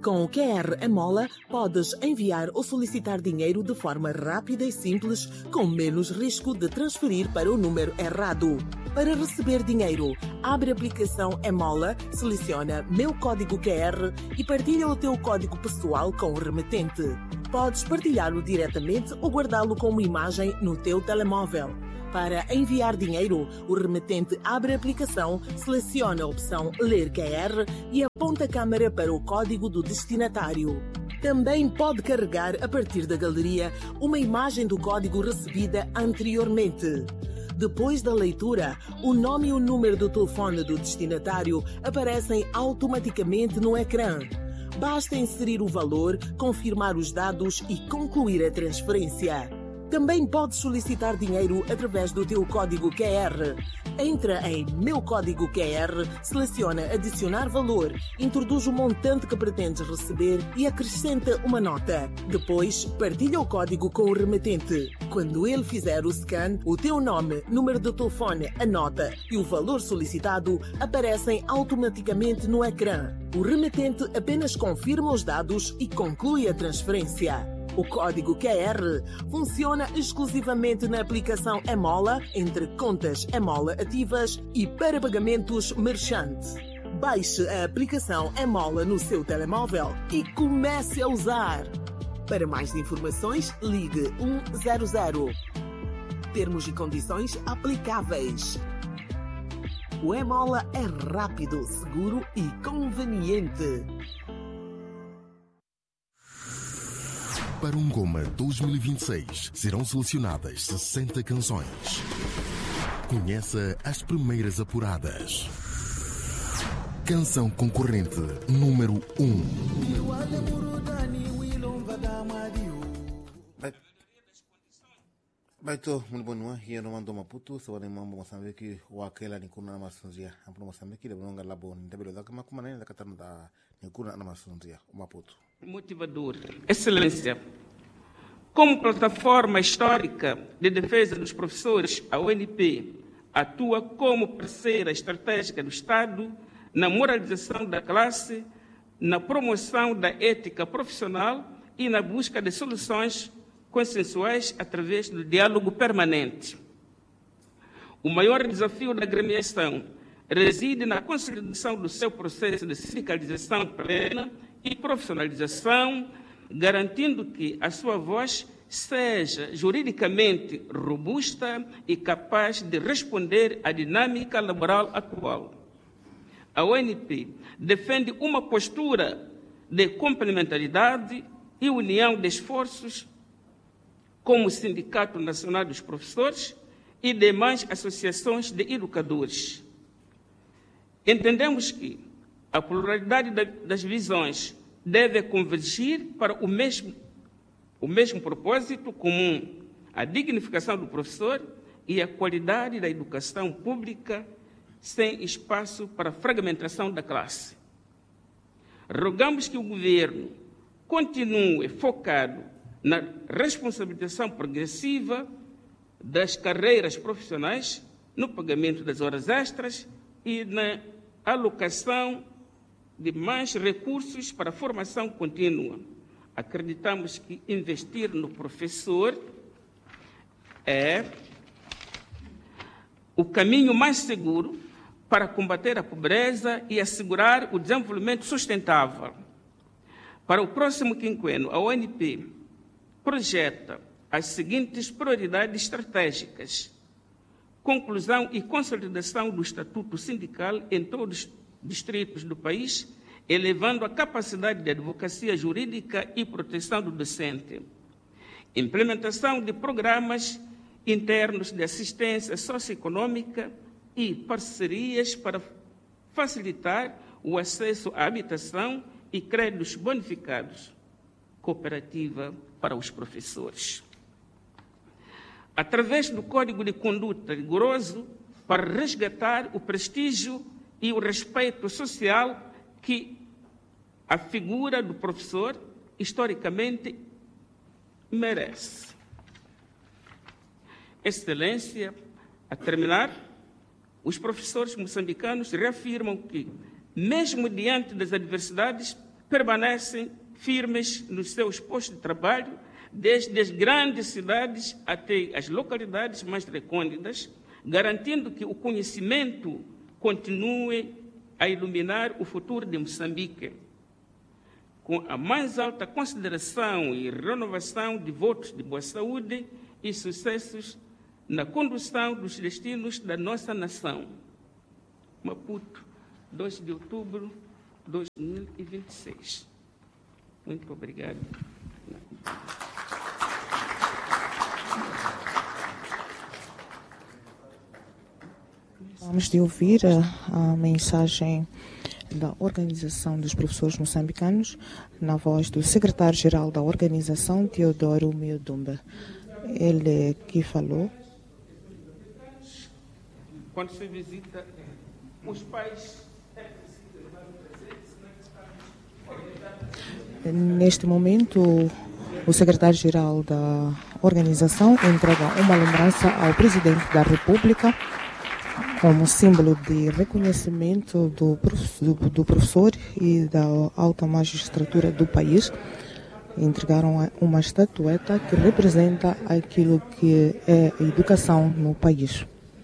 Com o QR Emola, podes enviar ou solicitar dinheiro de forma rápida e simples, com menos risco de transferir para o número errado. Para receber dinheiro, abre a aplicação Emola, seleciona Meu Código QR e partilha o teu código pessoal com o remetente. Podes partilhá-lo diretamente ou guardá-lo como imagem no teu telemóvel. Para enviar dinheiro, o remetente abre a aplicação, seleciona a opção Ler QR e aponta a câmera para o código do destinatário. Também pode carregar, a partir da galeria, uma imagem do código recebida anteriormente. Depois da leitura, o nome e o número do telefone do destinatário aparecem automaticamente no ecrã. Basta inserir o valor, confirmar os dados e concluir a transferência. Também podes solicitar dinheiro através do teu código QR. Entra em Meu Código QR, seleciona Adicionar valor, introduz o montante que pretendes receber e acrescenta uma nota. Depois, partilha o código com o remetente. Quando ele fizer o scan, o teu nome, número de telefone, a nota e o valor solicitado aparecem automaticamente no ecrã. O remetente apenas confirma os dados e conclui a transferência. O código QR funciona exclusivamente na aplicação Emola, entre contas Emola ativas e para pagamentos merchant. Baixe a aplicação Emola no seu telemóvel e comece a usar. Para mais informações, ligue 100. Termos e condições aplicáveis. O Emola é rápido, seguro e conveniente. Para um Goma 2026 serão selecionadas 60 canções. Conheça as primeiras apuradas. Canção concorrente número 1. Baito mulibonwa hiya no mando Maputo sawane mambo Mozambique wakela ni kuna na masunzia ampo Mozambique de bonga labo ndabelo da kama kuma nene da katana da ni kuna na masunzia Maputo. Motivador. Excelência. Como plataforma histórica de defesa dos professores, a UNP atua como parceira estratégica do Estado na moralização da classe, na promoção da ética profissional e na busca de soluções consensuais através do diálogo permanente. O maior desafio da agremiação reside na consolidação do seu processo de sindicalização plena e profissionalização, garantindo que a sua voz seja juridicamente robusta e capaz de responder à dinâmica laboral atual. A ONP defende uma postura de complementaridade e união de esforços como o Sindicato Nacional dos Professores e demais associações de educadores. Entendemos que a pluralidade das visões deve convergir para o mesmo propósito comum, a dignificação do professor e a qualidade da educação pública, sem espaço para fragmentação da classe. Rogamos que o governo continue focado na responsabilização progressiva das carreiras profissionais, no pagamento das horas extras e na alocação de mais recursos para a formação contínua. Acreditamos que investir no professor é o caminho mais seguro para combater a pobreza e assegurar o desenvolvimento sustentável. Para o próximo quinquênio, a ONP projeta as seguintes prioridades estratégicas: conclusão e consolidação do estatuto sindical em todos os distritos do país, elevando a capacidade de advocacia jurídica e proteção do docente. Implementação de programas internos de assistência socioeconômica e parcerias para facilitar o acesso à habitação e créditos bonificados. Cooperativa para os professores. Através do Código de Conduta rigoroso para resgatar o prestígio e o respeito social que a figura do professor historicamente merece. Excelência, a terminar, os professores moçambicanos reafirmam que, mesmo diante das adversidades, permanecem firmes nos seus postos de trabalho, desde as grandes cidades até as localidades mais recônditas, garantindo que o conhecimento continue a iluminar o futuro de Moçambique, com a mais alta consideração e renovação de votos de boa saúde e sucessos na condução dos destinos da nossa nação. Maputo, 2 de outubro de 2026. Muito obrigado. Vamos de ouvir a mensagem da Organização dos Professores Moçambicanos na voz do secretário-geral da organização, Teodoro Miodumba. Ele que falou. Quando se visita, os pais Neste momento, o secretário-geral da organização entrega uma lembrança ao presidente da República como símbolo de reconhecimento do professor e da alta magistratura do país. Entregaram uma estatueta que representa aquilo que é a educação no país.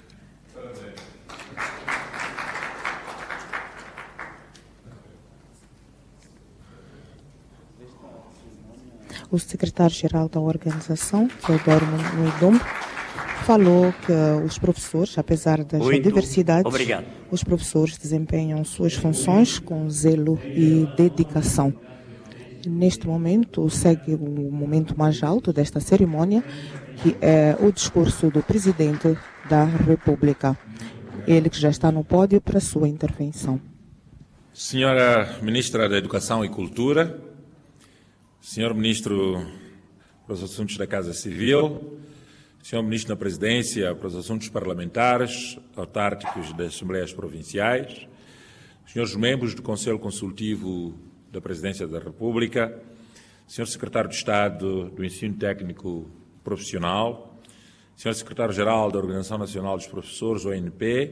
O secretário-geral da organização, Teodoro Miodumba, falou que os professores, apesar das diversidades, os professores desempenham suas funções com zelo e dedicação. Neste momento, segue o momento mais alto desta cerimônia, que é o discurso do presidente da República. Ele que já está no pódio para a sua intervenção. Senhora Ministra da Educação e Cultura, Senhor Ministro para os Assuntos da Casa Civil, Senhor Ministro da Presidência para os Assuntos Parlamentares, autárquicos das Assembleias Provinciais, Senhores Membros do Conselho Consultivo da Presidência da República, Senhor Secretário de Estado do Ensino Técnico Profissional, Senhor Secretário-Geral da Organização Nacional dos Professores, ONP,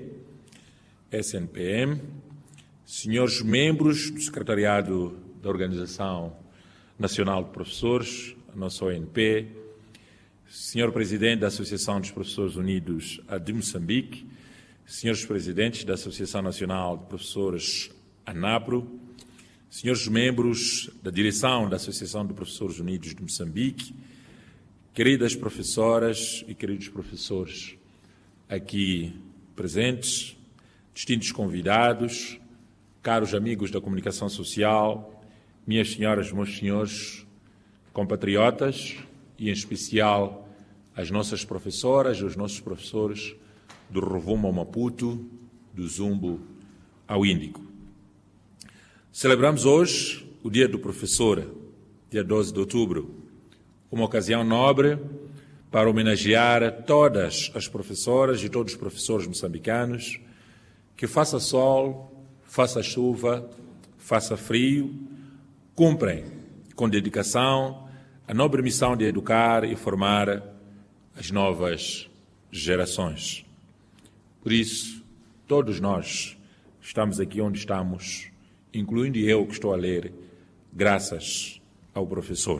SNPM, Senhores Membros do Secretariado da Organização Nacional de Professores, a nossa ONP, Senhor Presidente da Associação dos Professores Unidos de Moçambique, Senhores Presidentes da Associação Nacional de Professores, ANAPRO, Senhores Membros da Direção da Associação de Professores Unidos de Moçambique, queridas professoras e queridos professores aqui presentes, distintos convidados, caros amigos da comunicação social, minhas senhoras, meus senhores, compatriotas e, em especial, as nossas professoras e os nossos professores do Rovuma ao Maputo, do Zumbo ao Índico. Celebramos hoje o Dia do Professor, dia 12 de outubro, uma ocasião nobre para homenagear todas as professoras e todos os professores moçambicanos que, faça sol, faça chuva, faça frio, cumprem com dedicação a nobre missão de educar e formar as novas gerações. Por isso, todos nós estamos aqui onde estamos, incluindo eu que estou a ler, graças ao professor.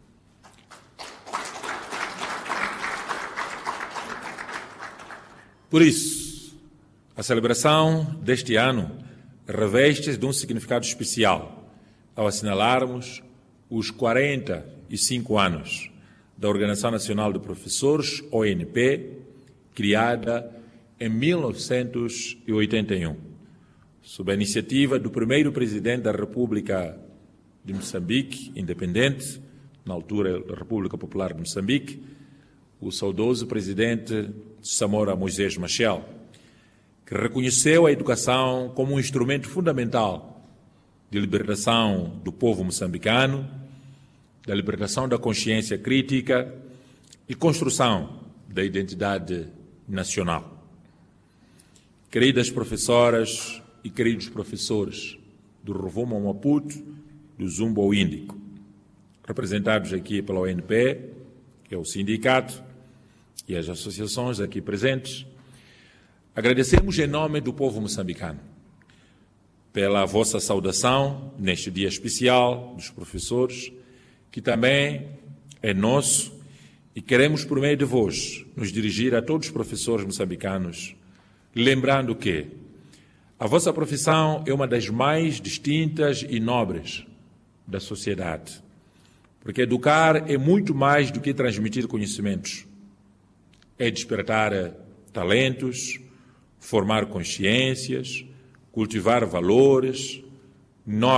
Por isso, a celebração deste ano reveste-se de um significado especial ao assinalarmos os 45 anos da Organização Nacional de Professores, ONP, criada em 1981, sob a iniciativa do primeiro presidente da República de Moçambique, independente, na altura da República Popular de Moçambique, o saudoso presidente Samora Moisés Machel, que reconheceu a educação como um instrumento fundamental de libertação do povo moçambicano, da libertação da consciência crítica e construção da identidade nacional. Queridas professoras e queridos professores do Rovuma ao Maputo, do Zumbo ao Índico, representados aqui pela ONP, que é o sindicato, e as associações aqui presentes, agradecemos em nome do povo moçambicano pela vossa saudação neste dia especial dos professores, que também é nosso, e queremos, por meio de vós, nos dirigir a todos os professores moçambicanos, lembrando que a vossa profissão é uma das mais distintas e nobres da sociedade, porque educar é muito mais do que transmitir conhecimentos, é despertar talentos, formar consciências, cultivar valores,